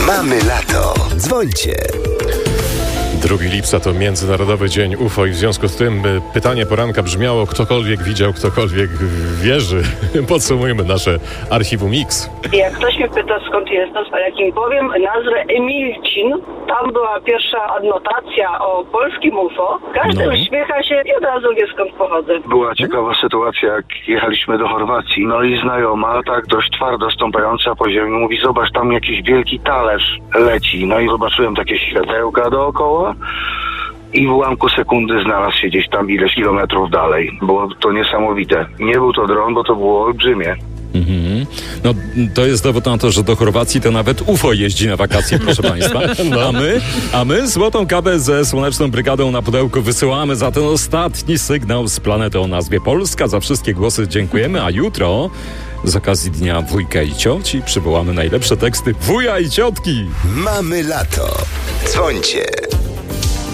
Mamy lato. Dzwońcie. 2 lipca to Międzynarodowy Dzień UFO i w związku z tym pytanie poranka brzmiało: ktokolwiek widział, ktokolwiek wierzy. Podsumujmy nasze Archiwum X. Jak ktoś mnie pyta, skąd jestem, a jak im powiem nazwę Emilcin, tam była pierwsza adnotacja o polskim UFO. Każdy uśmiecha się i od razu wie, skąd pochodzę. Była ciekawa sytuacja, jak jechaliśmy do Chorwacji. No i znajoma, tak dość twardo stąpająca po ziemi, mówi: zobacz, tam jakiś wielki talerz leci. No i zobaczyłem takie światełka dookoła i w ułamku sekundy znalazł się gdzieś tam ileś kilometrów dalej. Było to niesamowite. Nie był to dron, bo to było olbrzymie. No, to jest dowód na to, że do Chorwacji to nawet UFO jeździ na wakacje, proszę Państwa. A my złotą kawę ze Słoneczną Brygadą na pudełku wysyłamy za ten ostatni sygnał z planety o nazwie Polska. Za wszystkie głosy dziękujemy, a jutro z okazji Dnia Wujka i Cioci przywołamy najlepsze teksty wuja i ciotki. Mamy lato. Dzwońcie.